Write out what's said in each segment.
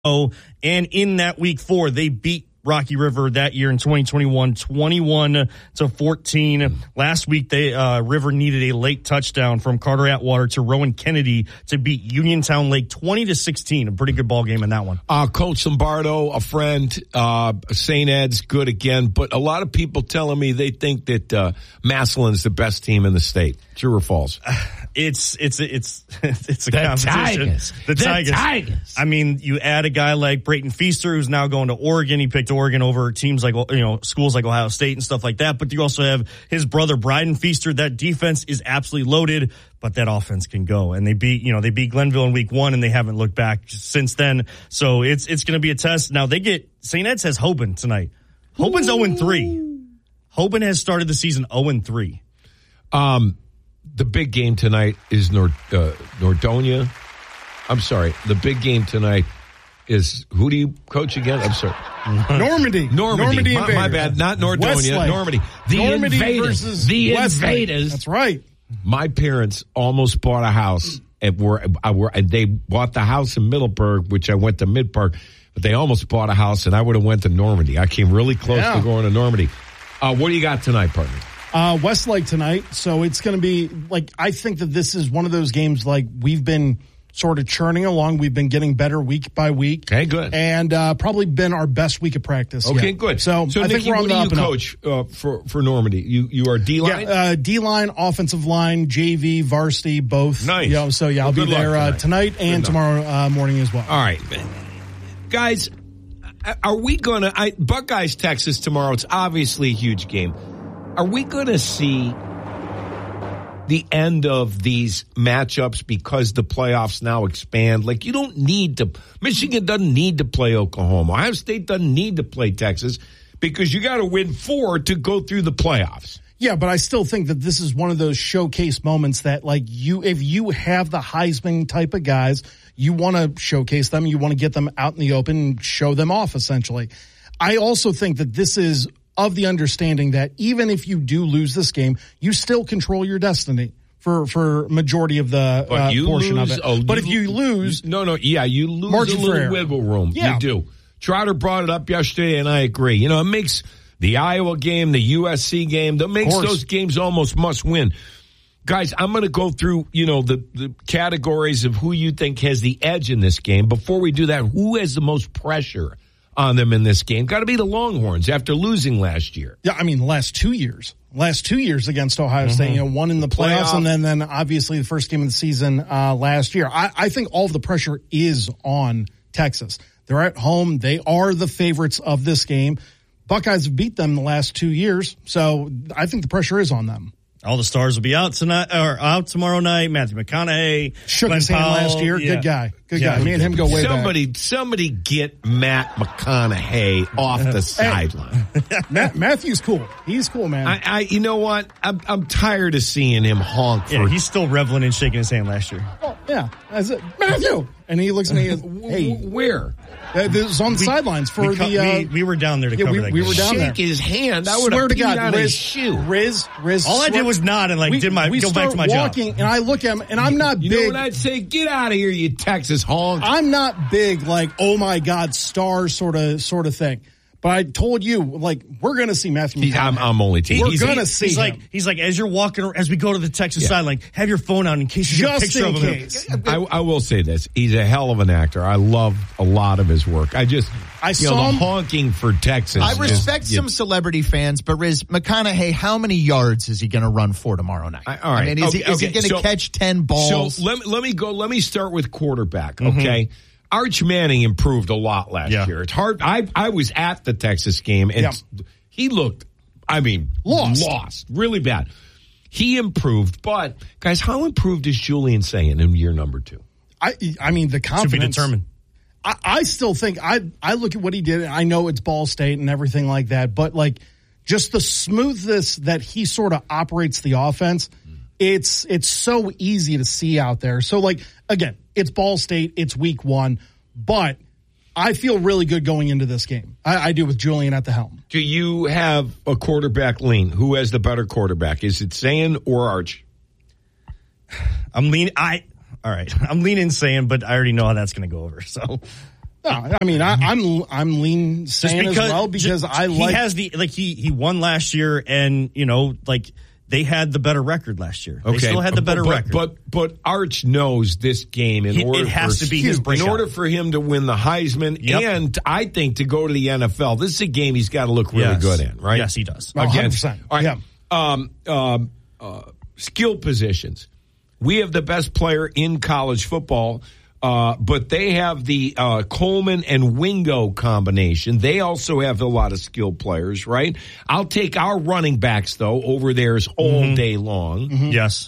And in that week 4, they beat Rocky River that year in 2021, 21-14. Last week, River needed a late touchdown from Carter Atwater to Rowan Kennedy to beat Uniontown Lake 20-16. A pretty good ball game in that one. Coach Lombardo, a friend, St. Ed's, good again. But a lot of people telling me they think that Massillon's the best team in the state. True or false? It's a competition. The Tigers. I mean, you add a guy like Brayton Feaster, who's now going to Oregon. He picked Oregon over teams like, schools like Ohio State and stuff like that. But you also have his brother, Bryden Feaster. That defense is absolutely loaded, but that offense can go. And they beat Glenville in week 1, and they haven't looked back since then. So it's going to be a test. Now St. Ed's has Hoban tonight. Hoban's 0-3. Hoban has started the season 0-3. The big game tonight is Nordonia. I'm sorry. The big game tonight is, who do you coach again? I'm sorry. Normandy. My bad. Not Nordonia. Westlake. Normandy. Normandy versus the Westlake. Invaders. That's right. My parents almost bought a house and they bought the house in Middleburg, which I went to Mid-Park, but they almost bought a house and I would have went to Normandy. I came really close to going to Normandy. What do you got tonight, partner? Westlake tonight. So it's going to be I think that this is one of those games we've been sort of churning along. We've been getting better week by week. Okay, good. And probably been our best week of practice. Okay, yet. good. So I Nikki, think we're on the up and up. What do you coach for Normandy? You are D-line? Yeah, D-line, offensive line, JV, varsity, both. Nice. I'll be there tonight and tomorrow morning as well. All right. Guys, are we going to – Buckeyes, Texas tomorrow. It's obviously a huge game. Are we going to see the end of these matchups because the playoffs now expand? You don't need to – Michigan doesn't need to play Oklahoma. Ohio State doesn't need to play Texas because you got to win 4 to go through the playoffs. Yeah, but I still think that this is one of those showcase moments that, if you have the Heisman type of guys, you want to showcase them. You want to get them out in the open and show them off, essentially. I also think that this is – of the understanding that even if you do lose this game, you still control your destiny for majority of the portion of it. But if you lose... you lose a little wiggle room. Yeah. You do. Trotter brought it up yesterday, and I agree. It makes the Iowa game, the USC game, that makes those games almost must win. Guys, I'm going to go through, the categories of who you think has the edge in this game. Before we do that, who has the most pressure on them in this game? Got to be the Longhorns after losing last year. Yeah, I mean, the last 2 years. Last 2 years against Ohio State, one in the playoffs and then obviously the first game of the season last year. I think all of the pressure is on Texas. They're at home. They are the favorites of this game. Buckeyes have beat them the last 2 years, so I think the pressure is on them. All the stars will be out tonight or out tomorrow night. Matthew McConaughey shook his hand last year. Yeah. Good guy. Me and him go way back. Somebody get Matt McConaughey off the sideline. Matthew's cool. He's cool, man. You know what? I'm tired of seeing him honk. He's still reveling and shaking his hand last year. Oh yeah, that's it, Matthew. And he looks at me. Hey, where? This was on the sidelines for we were down there to cover that. We were down there. Shake his hand. I would have beat out his shoe. Riz. All I did was nod and go back to my job. And I look at him, and I'm not big. You know what I'd say? Get out of here, you Texas honk. I'm not big, oh my God, star sort of thing. But I told you, we're going to see Matthew McConaughey. I'm only teasing. We're going to see him. He's like, as you're walking, as we go to the Texas sideline, have your phone out in case you get a picture of him. I will say this. He's a hell of an actor. I love a lot of his work. I saw him honking for Texas. I respect some celebrity fans, but Riz, McConaughey, how many yards is he going to run for tomorrow night? All right. I mean, is he going to catch 10 balls? So let me go. Let me start with quarterback, okay? Arch Manning improved a lot last year. It's hard. I was at the Texas game, and he looked, lost. Really bad. He improved, but, guys, how improved is Julian Sayin in year number 2? I mean, the confidence. To be determined. I still think, I look at what he did, and I know it's Ball State and everything like that, but, just the smoothness that he sort of operates the offense, it's so easy to see out there. So, again, it's Ball State, it's week 1, but I feel really good going into this game. I do with Julian at the helm. Do you have a quarterback lean? Who has the better quarterback? Is it Sayin or Arch? I'm leaning Sayin, but I already know how that's going to go over. So No, I mean I'm lean saying as well because he won last year, and they had the better record last year. They still had the better record. But Arch knows this game in order for him to win the Heisman and I think to go to the NFL. This is a game he's got to look really good in, right? Yes, he does. 100%. All right. Skill positions. We have the best player in college football. But they have the Coleman and Wingo combination. They also have a lot of skilled players, right? I'll take our running backs, though, over theirs all day long. Mm-hmm. Yes.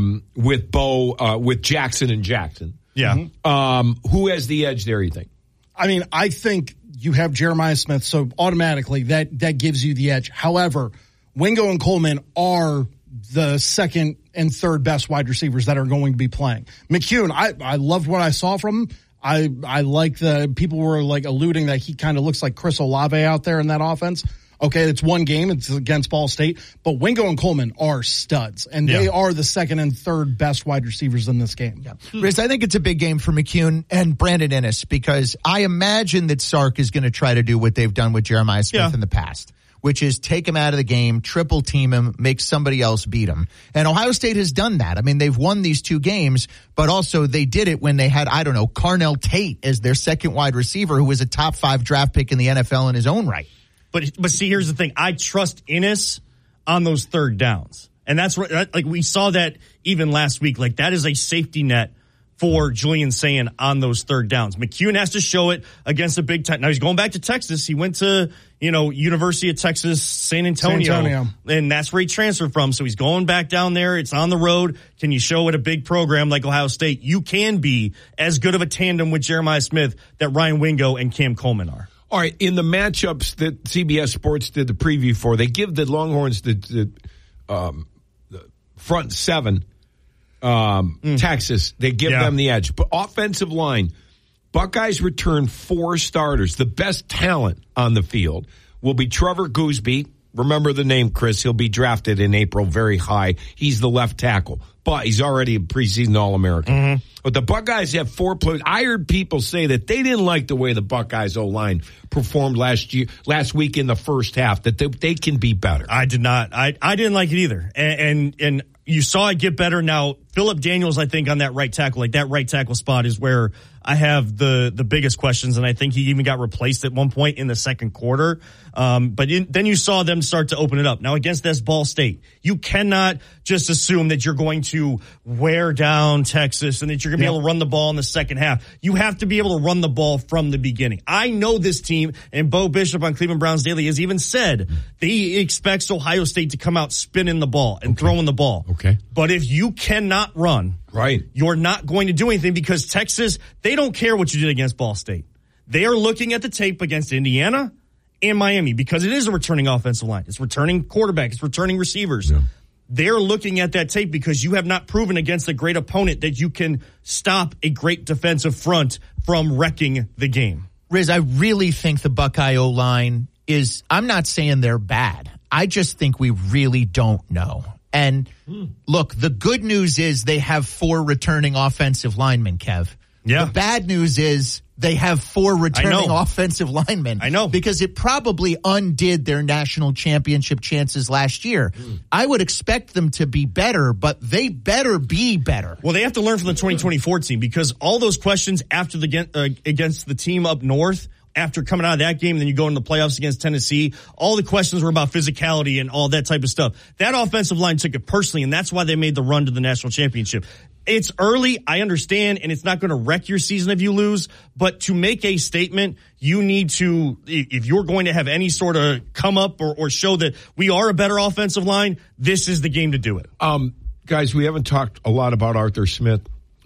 With Jackson and Jackson. Yeah. Who has the edge there, you think? I mean, I think you have Jeremiah Smith, so automatically that gives you the edge. However, Wingo and Coleman are the second and third best wide receivers that are going to be playing. McCune, I loved what I saw from him. I like people were like alluding that he kind of looks like Chris Olave out there in that offense. Okay, it's one game. It's against Ball State. But Wingo and Coleman are studs, and they are the second and third best wide receivers in this game. Yeah. Riz, I think it's a big game for McCune and Brandon Inniss because I imagine that Sark is going to try to do what they've done with Jeremiah Smith in the past, which is take him out of the game, triple team him, make somebody else beat him. And Ohio State has done that. I mean, they've won these two games, but also they did it when they had, Carnell Tate as their second wide receiver who was a top 5 draft pick in the NFL in his own right. But see, here's the thing. I trust Inniss on those third downs. And that's what, we saw that even last week. Like, that is a safety net for Julian Sayin on those third downs. McCune has to show it against a Big Ten. Now, he's going back to Texas. He went to, University of Texas, San Antonio. And that's where he transferred from. So he's going back down there. It's on the road. Can you show at a big program like Ohio State? You can be as good of a tandem with Jeremiah Smith that Ryan Wingo and Cam Coleman are. All right, in the matchups that CBS Sports did the preview for, they give the Longhorns the front seven, Texas. They give them the edge. But offensive line, Buckeyes return 4 starters. The best talent on the field will be Trevor Gooseby. Remember the name, Chris. He'll be drafted in April very high. He's the left tackle, but he's already a preseason All-American. Mm-hmm. But the Buckeyes have 4 players. I heard people say that they didn't like the way the Buckeyes O-line performed last week in the first half, that they can be better. I did not. I didn't like it either. And you saw it get better. Now, Phillip Daniels, I think, on that right tackle, that right tackle spot is where I have the biggest questions, and I think he even got replaced at one point in the second quarter. Then you saw them start to open it up. Now, against this Ball State, you cannot just assume that you're going to wear down Texas and that you're going to be able to run the ball in the second half. You have to be able to run the ball from the beginning. I know this team, and Bo Bishop on Cleveland Browns Daily has even said that he expects Ohio State to come out spinning the ball and throwing the ball. Okay. But if you cannot run, you're not going to do anything, because Texas, they don't care what you did against Ball State. They are looking at the tape against Indiana and Miami, because it is a returning offensive line. It's returning quarterback. It's returning receivers. Yeah. They're looking at that tape because you have not proven against a great opponent that you can stop a great defensive front from wrecking the game. Riz, I really think the Buckeye O-line is, I'm not saying they're bad. I just think we really don't know. And look, the good news is they have 4 returning offensive linemen, Kev. Yeah. The bad news is they have 4 returning offensive linemen. I know. Because it probably undid their national championship chances last year. I would expect them to be better, but they better be better. Well, they have to learn from the 2024 team, because all those questions after against the team up north, after coming out of that game, and then you go into the playoffs against Tennessee, all the questions were about physicality and all that type of stuff. That offensive line took it personally, and that's why they made the run to the national championship. It's early, I understand, and it's not going to wreck your season if you lose, but to make a statement, you need to, if you're going to have any sort of come up or show that we are a better offensive line, this is the game to do it. Guys, we haven't talked a lot about Arthur Smith.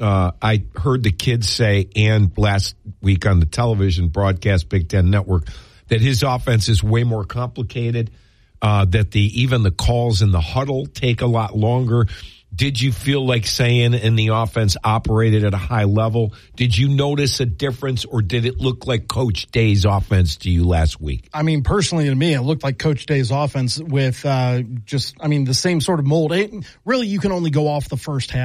I heard the kids say, and last week on the television broadcast, Big Ten Network, that his offense is way more complicated, that even the calls in the huddle take a lot longer. Did you feel like Sayin and the offense operated at a high level? Did you notice a difference, or did it look like Coach Day's offense to you last week? I mean, personally to me, it looked like Coach Day's offense with the same sort of mold. Really, you can only go off the first half.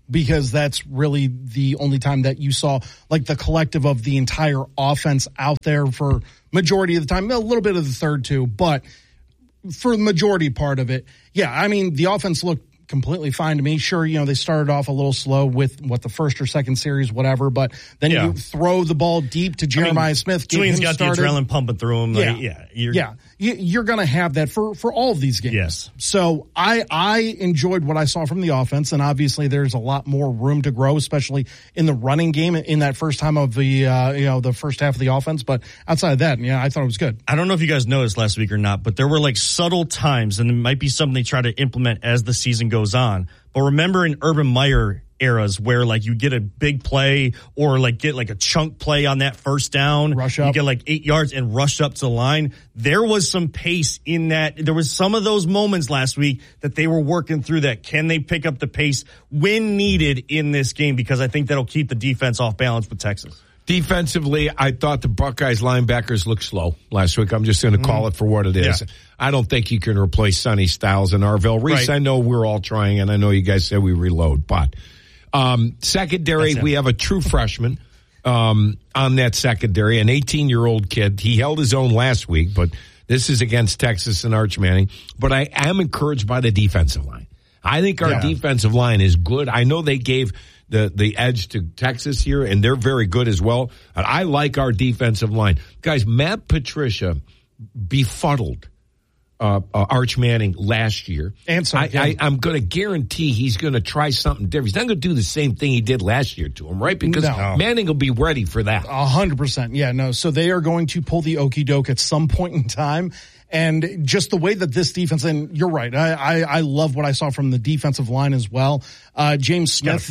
because that's really the only time that you saw like the collective of the entire offense out there for majority of the time, a little bit of the third too, but for the majority part of it. Yeah, I mean, the offense looked completely fine to me. Sure, they started off a little slow with the first or second series, whatever, but then you throw the ball deep to Jeremiah Smith. Julian's got the adrenaline pumping through him. You're going to have that for all of these games. Yes. So I enjoyed what I saw from the offense, and obviously there's a lot more room to grow, especially in the running game in that first time of the first half of the offense. But outside of that, I thought it was good. I don't know if you guys noticed last week or not, but there were like subtle times, and it might be something they try to implement as the season goes on. But remember in Urban Meyer eras where like you get a big play or like get like a chunk play on that first down, rush up. You get like 8 yards and rush up to the line. There was some pace in that. There was some of those moments last week that they were working through that. Can they pick up the pace when needed in this game? Because I think that'll keep the defense off balance with Texas. Defensively, I thought the Buckeyes linebackers looked slow last week. I'm just going to call it for what it is. Yeah. I don't think you can replace Sonny Styles and Arvell Reese. Right. I know we're all trying, and I know you guys said we reload. But secondary, we have a true freshman on that secondary, an 18-year-old kid. He held his own last week, but this is against Texas and Arch Manning. But I am encouraged by the defensive line. I think our defensive line is good. I know they gave the edge to Texas here, and they're very good as well. And I like our defensive line. Guys, Matt Patricia befuddled Arch Manning last year. And so I'm going to guarantee he's going to try something different. He's not going to do the same thing he did last year to him, right? Because Manning will be ready for that. 100%. Yeah, no. So they are going to pull the okie doke at some point in time. And just the way that this defense, and you're right, I love what I saw from the defensive line as well. James Smith,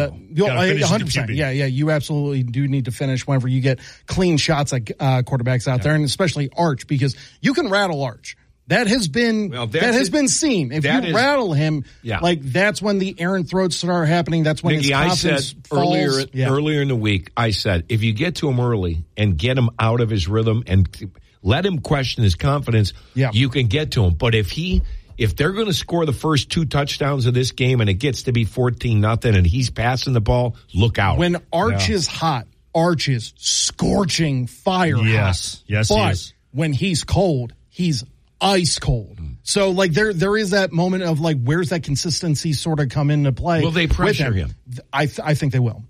100%. Yeah, you absolutely do need to finish whenever you get clean shots at quarterbacks out there, and especially Arch, because you can rattle Arch. That has been been seen. If you rattle him, like that's when the errant throats start happening. That's when his confidence falls. Earlier in the week, I said if you get to him early and get him out of his rhythm and let him question his confidence, you can get to him. But if they're going to score the first 2 touchdowns of this game and it gets to be 14-0 and he's passing the ball, look out. When Arch is hot, Arch is scorching fire hot. Yes, but he is. When he's cold, he's ice cold. So like there is that moment of like where's that consistency sort of come into play? Will they pressure him? I think they will.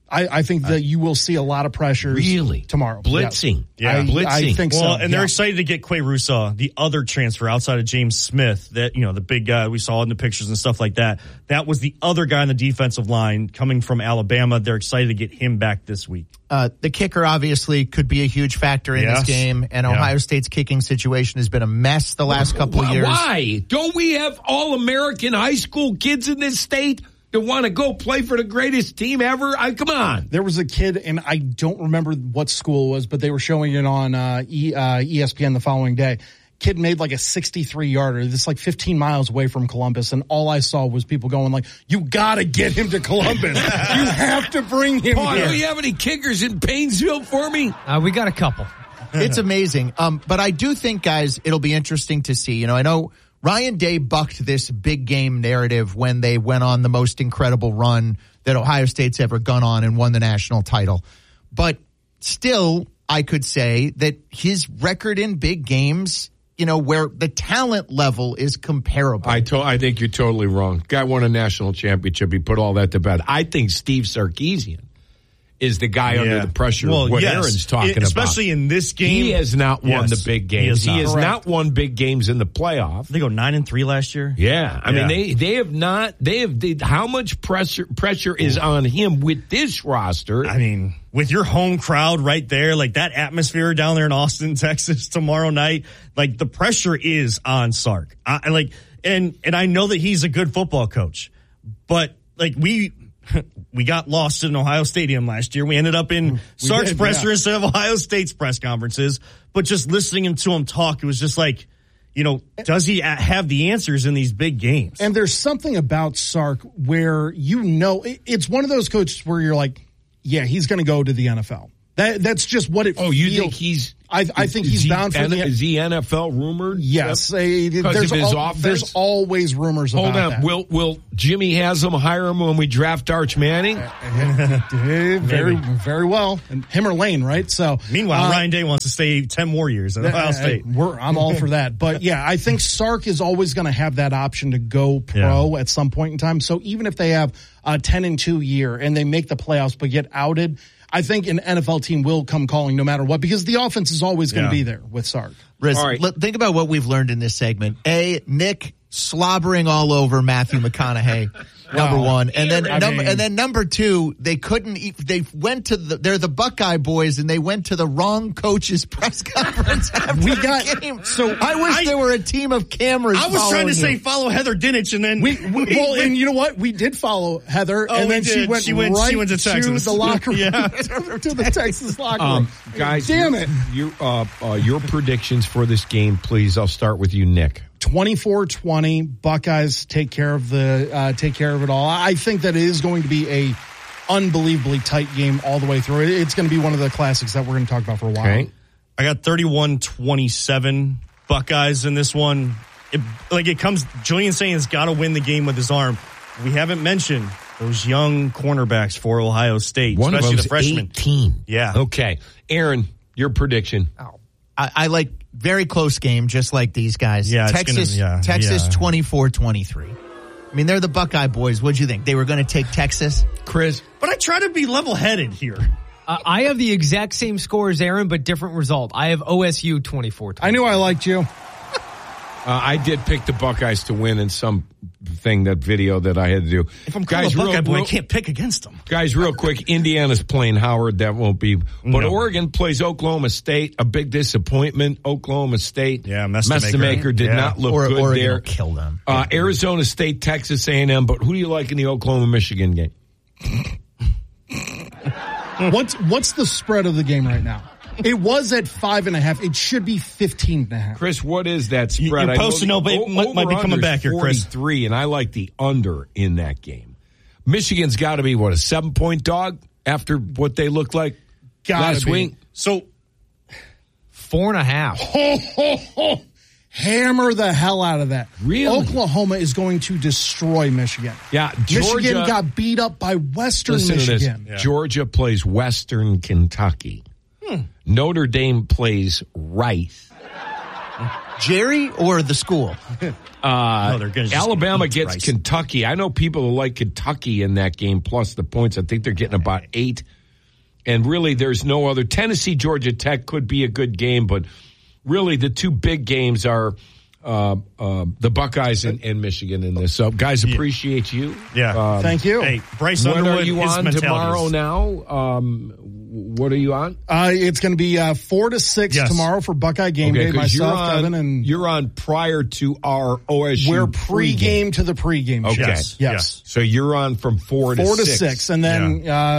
I think that you will see a lot of pressures tomorrow. Blitzing. Blitzing. I think so. And they're excited to get Quay Rusaw, the other transfer outside of James Smith, that, the big guy we saw in the pictures and stuff like that. That was the other guy on the defensive line coming from Alabama. They're excited to get him back this week. The kicker obviously could be a huge factor in this game, and Ohio State's kicking situation has been a mess the last couple of years. Why? Don't we have all-American high school kids in this state that want to go play for the greatest team ever? Come on. There was a kid, and I don't remember what school it was, but they were showing it on ESPN the following day. Kid made like a 63-yarder. This is like 15 miles away from Columbus, and all I saw was people going like, you got to get him to Columbus. You have to bring him here. Do you have any kickers in Painesville for me? We got a couple. It's amazing. But I do think, guys, it'll be interesting to see. I know Ryan Day bucked this big game narrative when they went on the most incredible run that Ohio State's ever gone on and won the national title. But still, I could say that his record in big games, where the talent level is comparable. I think you're totally wrong. Guy won a national championship. He put all that to bed. I think Steve Sarkisian is the guy under the pressure of what Aaron's talking about. Especially in this game. He has not won the big games. He has not won big games in the playoff. They go 9-3 last year. Yeah. I mean, they have not, how much pressure is on him with this roster? I mean, with your home crowd right there, like that atmosphere down there in Austin, Texas tomorrow night, like the pressure is on Sark. And I know that he's a good football coach, but like we got lost in Ohio Stadium last year. We ended up in Sark's presser instead of Ohio State's press conferences. But just listening to him talk, it was just like, does he have the answers in these big games? And there's something about Sark where it's one of those coaches where you're like, yeah, he's going to go to the NFL. That's just what it feels. You think he's I think he's bound for Is he NFL rumored? Yes. There's always rumors about that. Hold on. Will Jimmy Haslam hire him when we draft Arch Manning? Very, very well. And him or Lane, right? So meanwhile, Ryan Day wants to stay 10 more years at Ohio State. I'm all for that. But yeah, I think Sark is always going to have that option to go pro at some point in time. So even if they have a 10-2 year and they make the playoffs but get outed, I think an NFL team will come calling no matter what, because the offense is always going to be there with Sark. Riz, think about what we've learned in this segment. Nick slobbering all over Matthew McConaughey, number one. And then number two, they couldn't they went to they're the Buckeye boys, and they went to the wrong coach's press conference after the game. So I wish there were a team of cameras. I was trying to say follow Heather Dinich, and then and you know what? We did follow Heather, and then she went to Texas. To the locker room, to the Texas locker room. Guys, damn it! Your predictions for this game, please. I'll start with you, Nick. 24-20, Buckeyes take care of it all. I think that it is going to be a unbelievably tight game all the way through. It's going to be one of the classics that we're going to talk about for a while. Okay. I got 31-27 Buckeyes in this one. Julian Saint's got to win the game with his arm. We haven't mentioned those young cornerbacks for Ohio State, one especially of the freshmen. 18. Yeah. Okay. Aaron, your prediction. I like very close game, just like these guys. Yeah, Texas 24-23. I mean, they're the Buckeye boys. What'd you think? They were going to take Texas? Chris? But I try to be level-headed here. I have the exact same score as Aaron, but different result. I have OSU 24-20. I knew I liked you. I did pick the Buckeyes to win in that video that I had to do. If I'm calling a Buckeye boy, I can't pick against them. Guys, real quick, Indiana's playing Howard. That won't be. But Oregon plays Oklahoma State. A big disappointment. Oklahoma State. Yeah, Mess-to-Maker did not look good Oregon there. Will kill them. Arizona State, Texas A&M. But who do you like in the Oklahoma-Michigan game? What's the spread of the game right now? It was at 5.5. It should be 15.5. Chris, what is that spread? You're supposed to know, but it might be coming back here, Chris. 43, and I like the under in that game. Michigan's got to be, a 7-point dog after what they looked like last week? So, 4.5. Hammer the hell out of that. Really? Oklahoma is going to destroy Michigan. Yeah, Georgia, Michigan got beat up by Western Michigan. Yeah. Georgia plays Western Kentucky. Notre Dame plays Rice. Jerry or the school? Alabama gets Rice. Kentucky. I know people who like Kentucky in that game, plus the points. I think they're getting about 8. And really, there's no other. Tennessee, Georgia Tech could be a good game, but really the two big games are the Buckeyes and Michigan in this. So, guys, appreciate you. Yeah. Thank you. Hey, Bryce Underwood, are you his on tomorrow now? What are you on? It's going to be 4 to 6 tomorrow for Buckeye Game Day. Myself, Kevin, and you're on prior to our OSU. We're pregame to the pregame. Okay. Yes. So you're on from 4 to 6. And then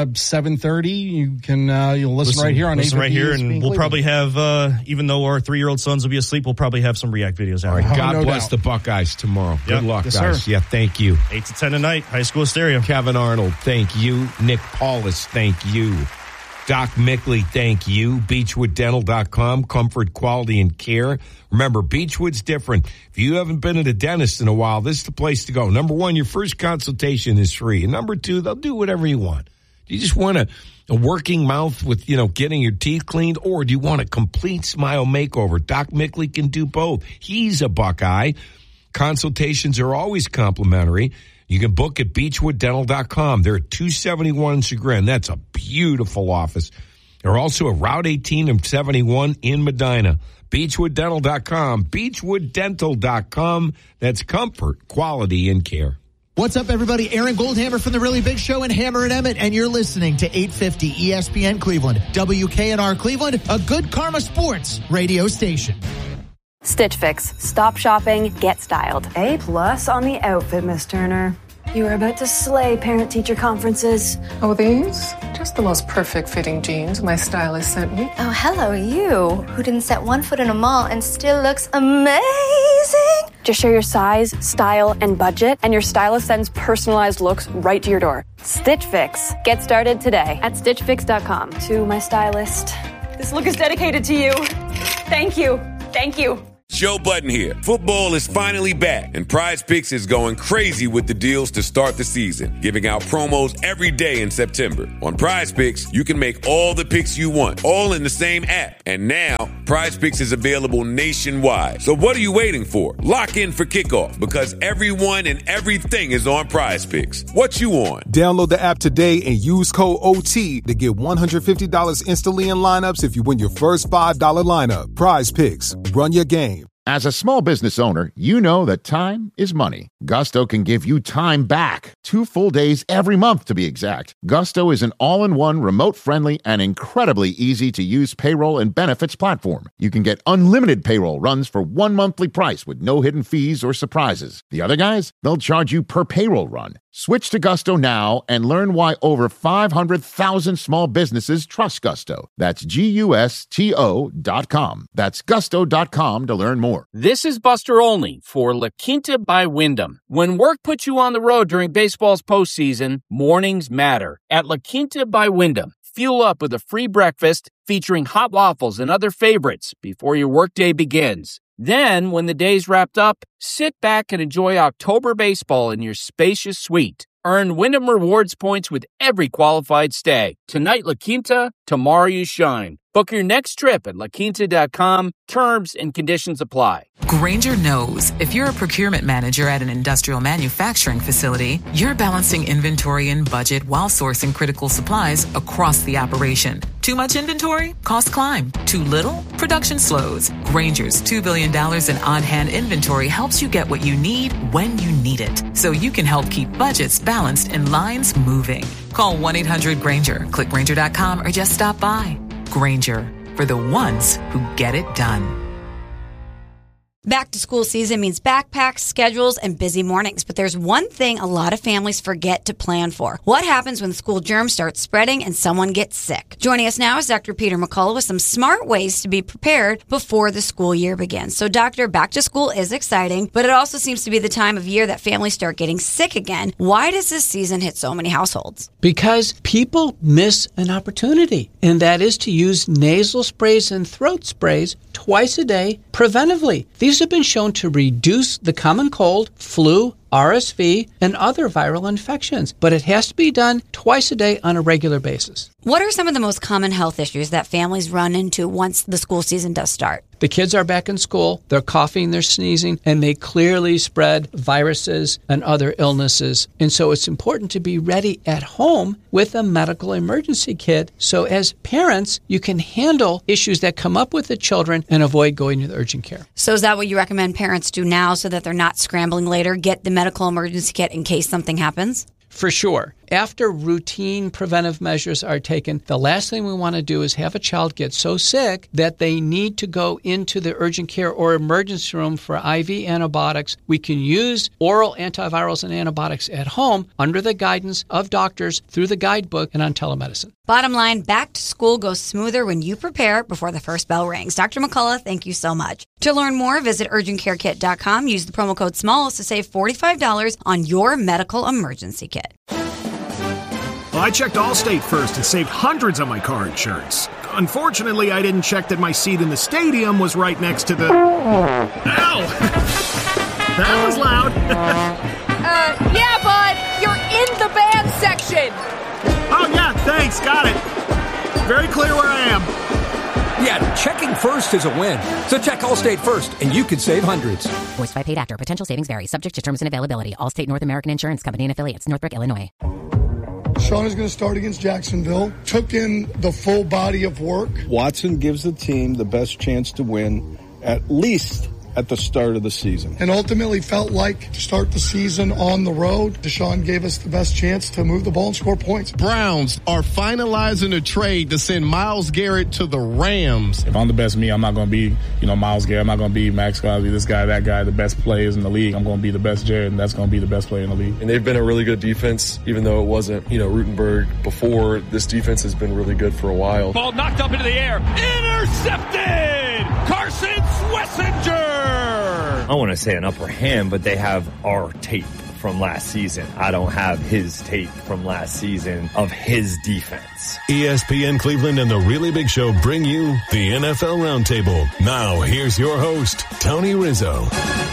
7:30. You can you'll listen right here on 850 right here, and ESPN we'll Cleveland. probably have even though our 3-year-old sons will be asleep, we'll probably have some React videos out. All right. God no bless doubt. the Buckeyes tomorrow. Good luck, Yes, guys. sir. Yeah, thank you. 8 to 10 tonight. High School Stereo. Kevin Arnold, thank you. Nick Paulus, thank you. Doc Mickley, thank you. BeechwoodDental.com, comfort, quality, and care. Remember, Beechwood's different. If you haven't been at a dentist in a while, this is the place to go. Number 1, your first consultation is free. And number 2, they'll do whatever you want. Do you just want a working mouth with, getting your teeth cleaned? Or do you want a complete smile makeover? Doc Mickley can do both. He's a Buckeye. Consultations are always complimentary. You can book at BeechwoodDental.com. They're at 271 Chagrin. That's a beautiful office. They're also at Route 18 and 71 in Medina. BeechwoodDental.com. BeechwoodDental.com. That's comfort, quality, and care. What's up, everybody? Aaron Goldhammer from The Really Big Show and Hammer and Emmett, and you're listening to 850 ESPN Cleveland, WKNR Cleveland, a Good Karma Sports radio station. Stitch Fix. Stop shopping, get styled. A+ on the outfit, Miss Turner. You are about to slay parent-teacher conferences. Oh, these? Just the most perfect fitting jeans my stylist sent me. Oh, hello, you, who didn't set one foot in a mall and still looks amazing. Just share your size, style, and budget, and your stylist sends personalized looks right to your door. Stitch Fix. Get started today at StitchFix.com. To my stylist, This look is dedicated to you. Thank you. Thank you. Joe Budden here. Football is finally back, and Prize Picks is going crazy with the deals to start the season, giving out promos every day in September. On Prize Picks, you can make all the picks you want, all in the same app. And now, Prize Picks is available nationwide. So what are you waiting for? Lock in for kickoff, because everyone and everything is on Prize Picks. What you on? Download the app today and use code OT to get $150 instantly in lineups if you win your first $5 lineup. Prize Picks. Run your game. As a small business owner, you know that time is money. Gusto can give you time back. 2 full days every month, to be exact. Gusto is an all-in-one, remote-friendly, and incredibly easy-to-use payroll and benefits platform. You can get unlimited payroll runs for one monthly price with no hidden fees or surprises. The other guys, they'll charge you per payroll run. Switch to Gusto now and learn why over 500,000 small businesses trust Gusto. That's GUSTO.com. That's gusto.com to learn more. This is Buster Olney for La Quinta by Wyndham. When work puts you on the road during baseball's postseason, mornings matter. At La Quinta by Wyndham, fuel up with a free breakfast featuring hot waffles and other favorites before your workday begins. Then, when the day's wrapped up, sit back and enjoy October baseball in your spacious suite. Earn Wyndham Rewards points with every qualified stay. Tonight, La Quinta, tomorrow you shine. Book your next trip at laquinta.com. Terms and conditions apply. Grainger knows if you're a procurement manager at an industrial manufacturing facility, you're balancing inventory and budget while sourcing critical supplies across the operation. Too much inventory? Costs climb. Too little? Production slows. Grainger's $2 billion in on-hand inventory helps you get what you need when you need it, so you can help keep budgets balanced and lines moving. Call 1-800-GRAINGER, click Grainger.com, or just stop by. Grainger, for the ones who get it done. Back to school season means backpacks, schedules, and busy mornings. But there's one thing a lot of families forget to plan for. What happens when school germs start spreading and someone gets sick? Joining us now is Dr. Peter McCullough with some smart ways to be prepared before the school year begins. So, Doctor, back to school is exciting, but it also seems to be the time of year that families start getting sick again. Why does this season hit so many households? Because people miss an opportunity, and that is to use nasal sprays and throat sprays twice a day preventively. These have been shown to reduce the common cold, flu, RSV, and other viral infections, but it has to be done twice a day on a regular basis. What are some of the most common health issues that families run into once the school season does start? The kids are back in school, they're coughing, they're sneezing, and they clearly spread viruses and other illnesses. And so it's important to be ready at home with a medical emergency kit. So as parents, you can handle issues that come up with the children and avoid going to the urgent care. So is that what you recommend parents do now so that they're not scrambling later? Get the medical emergency kit in case something happens? For sure. After routine preventive measures are taken, the last thing we want to do is have a child get so sick that they need to go into the urgent care or emergency room for IV antibiotics. We can use oral antivirals and antibiotics at home under the guidance of doctors through the guidebook and on telemedicine. Bottom line, back to school goes smoother when you prepare before the first bell rings. Dr. McCullough, thank you so much. To learn more, visit urgentcarekit.com. Use the promo code SMALLS to save $45 on your medical emergency kit. Well, I checked Allstate first and saved hundreds on my car insurance. Unfortunately, I didn't check that my seat in the stadium was right next to the... Ow! That was loud. Yeah, bud. You're in the band section. Oh, yeah, thanks. Got it. Very clear where I am. Yeah, checking first is a win. So check Allstate first, and you could save hundreds. Voiced by paid actor. Potential savings vary. Subject to terms and availability. Allstate North American Insurance Company and affiliates. Northbrook, Illinois. Sean is going to start against Jacksonville. Took in the full body of work. Watson gives the team the best chance to win, at least at the start of the season. And ultimately felt like to start the season on the road, Deshaun gave us the best chance to move the ball and score points. Browns are finalizing a trade to send Myles Garrett to the Rams. If I'm the best me, I'm not going to be, Myles Garrett. I'm not going to be Max Crosby, this guy, that guy, the best players in the league. I'm going to be the best Jared, and that's going to be the best player in the league. And they've been a really good defense, even though it wasn't, Rutenberg before. This defense has been really good for a while. Ball knocked up into the air. Intercepted! Carson Schlesinger! I don't want to say an upper hand, but they have our tape from last season. I don't have his tape from last season of his defense. ESPN Cleveland and The Really Big Show bring you the NFL Roundtable. Now, here's your host, Tony Rizzo.